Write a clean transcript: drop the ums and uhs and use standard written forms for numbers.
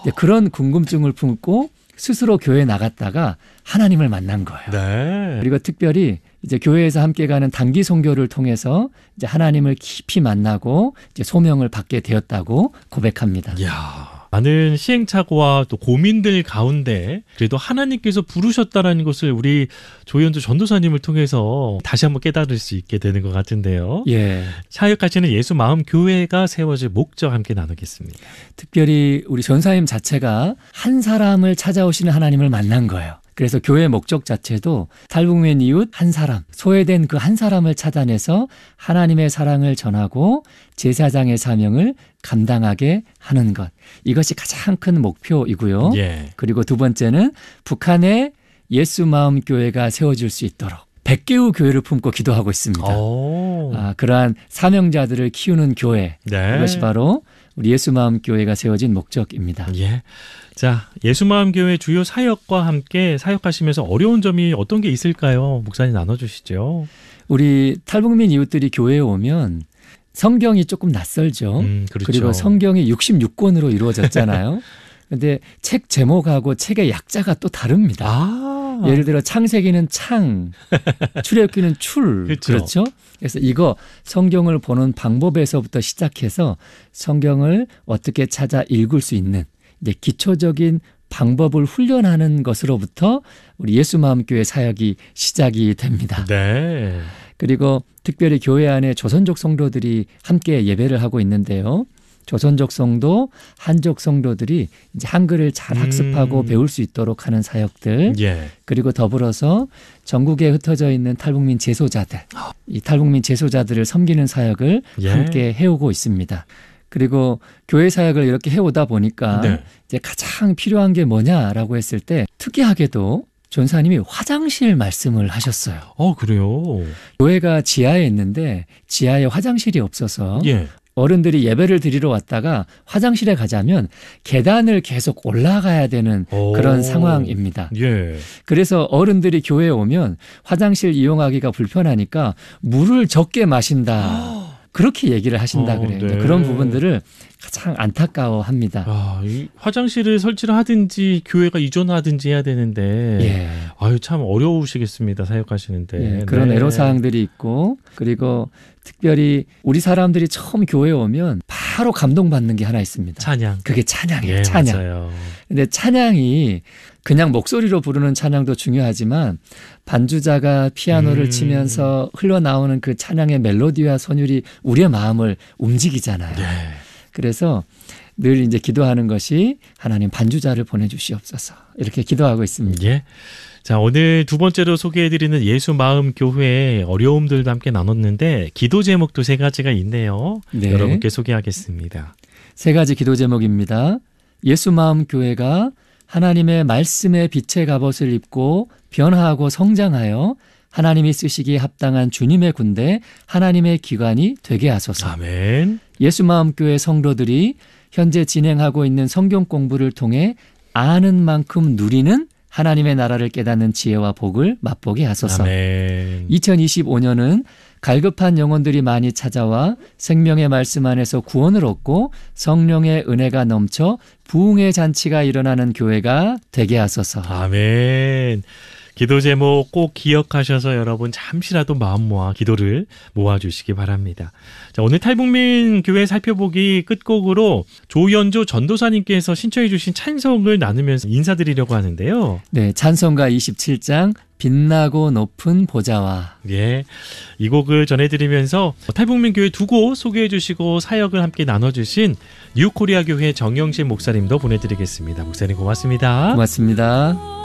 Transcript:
그런 궁금증을 품고 스스로 교회에 나갔다가 하나님을 만난 거예요. 네. 그리고 특별히 이제 교회에서 함께 가는 단기 선교를 통해서 이제 하나님을 깊이 만나고 이제 소명을 받게 되었다고 고백합니다. 이야. 많은 시행착오와 또 고민들 가운데 그래도 하나님께서 부르셨다라는 것을 우리 조현주 전도사님을 통해서 다시 한번 깨달을 수 있게 되는 것 같은데요. 예. 사역하시는 예수 마음 교회가 세워질 목적 함께 나누겠습니다. 특별히 우리 전사님 자체가 한 사람을 찾아오시는 하나님을 만난 거예요. 그래서 교회의 목적 자체도 탈북민 이웃 한 사람, 소외된 그 한 사람을 찾아내서 하나님의 사랑을 전하고 제사장의 사명을 감당하게 하는 것. 이것이 가장 큰 목표이고요. 예. 그리고 두 번째는 북한에 예수 마음 교회가 세워질 수 있도록 100개의 교회를 품고 기도하고 있습니다. 그러한 사명자들을 키우는 교회. 네. 이것이 바로 우리 예수 마음 교회가 세워진 목적입니다. 예. 자, 예수 마음 교회 주요 사역과 함께 사역하시면서 어려운 점이 어떤 게 있을까요? 목사님 나눠주시죠. 우리 탈북민 이웃들이 교회에 오면 성경이 조금 낯설죠. 그렇죠. 그리고 성경이 66권으로 이루어졌잖아요. 그런데 책 제목하고 책의 약자가 또 다릅니다. 예를 들어 창세기는 창, 출애굽기는 출. 그렇죠. 그래서 이거 성경을 보는 방법에서부터 시작해서 성경을 어떻게 찾아 읽을 수 있는 이제 기초적인 방법을 훈련하는 것으로부터 우리 예수 마음 교회 사역이 시작이 됩니다. 네. 그리고 특별히 교회 안에 조선족 성도들이 함께 예배를 하고 있는데요. 조선족 성도, 한족 성도들이 이제 한글을 잘 학습하고 배울 수 있도록 하는 사역들. 예. 그리고 더불어서 전국에 흩어져 있는 탈북민 재소자들, 이 탈북민 재소자들을 섬기는 사역을 함께 해오고 있습니다. 그리고 교회 사역을 이렇게 해오다 보니까 이제 가장 필요한 게 뭐냐라고 했을 때 특이하게도 전사님이 화장실 말씀을 하셨어요. 그래요? 교회가 지하에 있는데 지하에 화장실이 없어서 어른들이 예배를 드리러 왔다가 화장실에 가자면 계단을 계속 올라가야 되는 그런 상황입니다. 예. 그래서 어른들이 교회에 오면 화장실 이용하기가 불편하니까 물을 적게 마신다. 그렇게 얘기를 하신다 그래요. 네. 그런 부분들을 가장 안타까워합니다. 이 화장실을 설치를 하든지 교회가 이전하든지 해야 되는데 참 어려우시겠습니다. 사역하시는데. 그런 애로사항들이 있고 그리고 특별히 우리 사람들이 처음 교회에 오면 바로 감동받는 게 하나 있습니다. 찬양. 그게 찬양이에요. 찬양. 맞아요. 근데 찬양이 그냥 목소리로 부르는 찬양도 중요하지만 반주자가 피아노를 치면서 흘러나오는 그 찬양의 멜로디와 선율이 우리의 마음을 움직이잖아요. 그래서 늘 이제 기도하는 것이 하나님 반주자를 보내주시옵소서 이렇게 기도하고 있습니다. 예. 자, 오늘 두 번째로 소개해드리는 예수 마음 교회의 어려움들도 함께 나눴는데 기도 제목도 세 가지가 있네요. 여러분께 소개하겠습니다. 세 가지 기도 제목입니다. 예수 마음 교회가 하나님의 말씀의 빛의 갑옷을 입고 변화하고 성장하여 하나님이 쓰시기에 합당한 주님의 군대, 하나님의 기관이 되게 하소서. 아멘. 예수 마음 교회 성도들이 현재 진행하고 있는 성경 공부를 통해 아는 만큼 누리는 하나님의 나라를 깨닫는 지혜와 복을 맛보게 하소서. 아멘. 2025년은 갈급한 영혼들이 많이 찾아와 생명의 말씀 안에서 구원을 얻고 성령의 은혜가 넘쳐 부흥의 잔치가 일어나는 교회가 되게 하소서. 아멘. 기도 제목 꼭 기억하셔서 여러분 잠시라도 마음 모아 기도를 모아주시기 바랍니다. 자, 오늘 탈북민 교회 살펴보기 끝곡으로 조연조 전도사님께서 신청해 주신 찬송을 나누면서 인사드리려고 하는데요. 네, 찬송가 27장 빛나고 높은 보좌와. 예, 이 곡을 전해드리면서 탈북민 교회 두 곳 소개해 주시고 사역을 함께 나눠주신 뉴코리아 교회 정영신 목사님도 보내드리겠습니다. 목사님 고맙습니다. 고맙습니다.